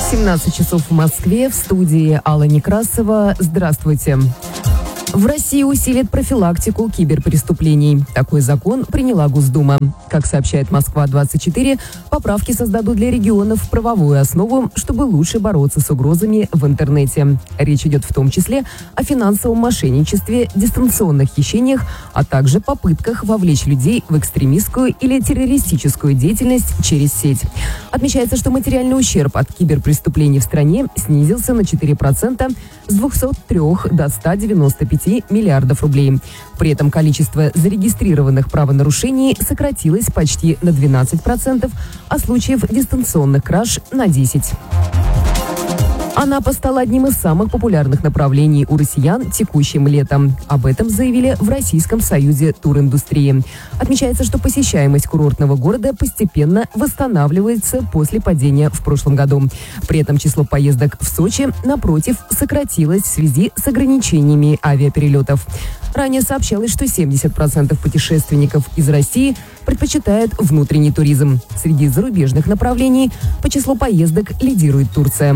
17 часов в Москве, в студии Алла Некрасова. Здравствуйте. В России усилит профилактику киберпреступлений. Такой закон приняла Госдума. Как сообщает Москва-24, поправки создадут для регионов правовую основу, чтобы лучше бороться с угрозами в интернете. Речь идет в том числе о финансовом мошенничестве, дистанционных хищениях, а также попытках вовлечь людей в экстремистскую или террористическую деятельность через сеть. Отмечается, что материальный ущерб от киберпреступлений в стране снизился на 4% с 203 до 195 миллиардов рублей. При этом количество зарегистрированных правонарушений сократилось почти на 12%, а случаев дистанционных краж на 10%. Анапа стала одним из самых популярных направлений у россиян текущим летом. Об этом заявили в Российском союзе туриндустрии. Отмечается, что посещаемость курортного города постепенно восстанавливается после падения в прошлом году. При этом число поездок в Сочи, напротив, сократилось в связи с ограничениями авиаперелетов. Ранее сообщалось, что 70% путешественников из России предпочитают внутренний туризм. Среди зарубежных направлений по числу поездок лидирует Турция.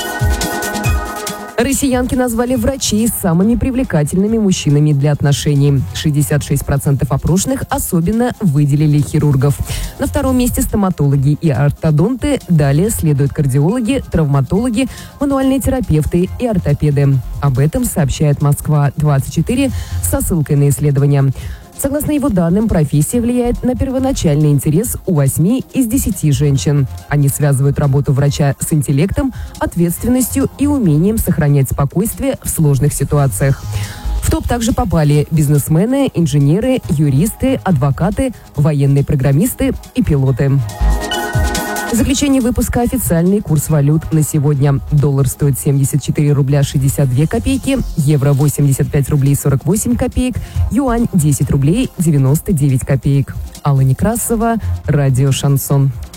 Россиянки назвали врачей самыми привлекательными мужчинами для отношений. 66% опрошенных особенно выделили хирургов. На втором месте стоматологи и ортодонты. Далее следуют кардиологи, травматологи, мануальные терапевты и ортопеды. Об этом сообщает Москва-24 со ссылкой на исследования. Согласно его данным, профессия влияет на первоначальный интерес у 8 из 10 женщин. Они связывают работу врача с интеллектом, ответственностью и умением сохранять спокойствие в сложных ситуациях. В топ также попали бизнесмены, инженеры, юристы, адвокаты, военные программисты и пилоты. В заключение выпуска официальный курс валют на сегодня. Доллар стоит 74 рубля 62 копейки, евро 85 рублей 48 копеек, юань 10 рублей 99 копеек. Алла Некрасова, радио «Шансон».